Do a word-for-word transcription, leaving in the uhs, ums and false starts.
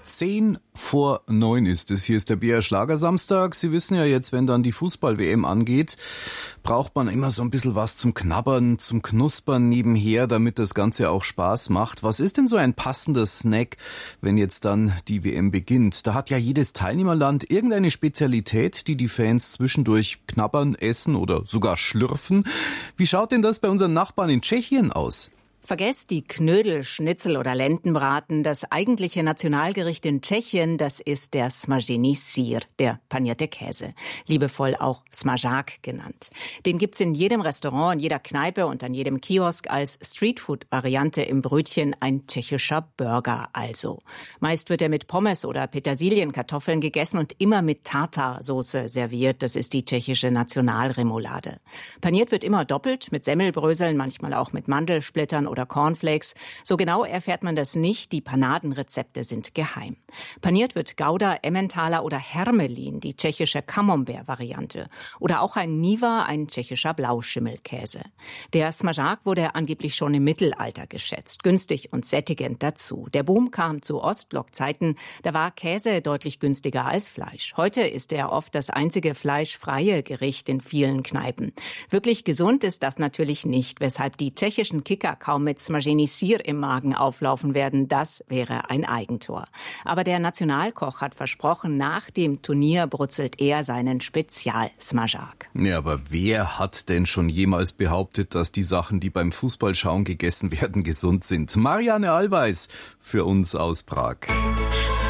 Zehn vor neun ist es. Hier ist der B R Schlagersamstag. Sie wissen ja jetzt, wenn dann die Fußball-W M angeht, braucht man immer so ein bisschen was zum Knabbern, zum Knuspern nebenher, damit das Ganze auch Spaß macht. Was ist denn so ein passender Snack, wenn jetzt dann die W M beginnt? Da hat ja jedes Teilnehmerland irgendeine Spezialität, die die Fans zwischendurch knabbern, essen oder sogar schlürfen. Wie schaut denn das bei unseren Nachbarn in Tschechien aus? Vergesst die Knödel, Schnitzel oder Lendenbraten. Das eigentliche Nationalgericht in Tschechien, das ist der smažený sír, der panierte Käse. Liebevoll auch smažák genannt. Den gibt's in jedem Restaurant, in jeder Kneipe und an jedem Kiosk als Streetfood-Variante im Brötchen, ein tschechischer Burger also. Meist wird er mit Pommes oder Petersilienkartoffeln gegessen und immer mit Tartarsoße serviert. Das ist die tschechische Nationalremoulade. Paniert wird immer doppelt, mit Semmelbröseln, manchmal auch mit Mandelsplittern oder Cornflakes. So genau erfährt man das nicht. Die Panadenrezepte sind geheim. Paniert wird Gouda, Emmentaler oder Hermelin, die tschechische Camembert-Variante. Oder auch ein Niva, ein tschechischer Blauschimmelkäse. Der smažák wurde angeblich schon im Mittelalter geschätzt. Günstig und sättigend dazu. Der Boom kam zu Ostblockzeiten. Da war Käse deutlich günstiger als Fleisch. Heute ist er oft das einzige fleischfreie Gericht in vielen Kneipen. Wirklich gesund ist das natürlich nicht, weshalb die tschechischen Kicker kaum mit smažený sír im Magen auflaufen werden. Das wäre ein Eigentor. Aber der Nationalkoch hat versprochen, nach dem Turnier brutzelt er seinen Spezial-Smažák. Ja, aber wer hat denn schon jemals behauptet, dass die Sachen, die beim Fußballschauen gegessen werden, gesund sind? Marianne Allweis für uns aus Prag.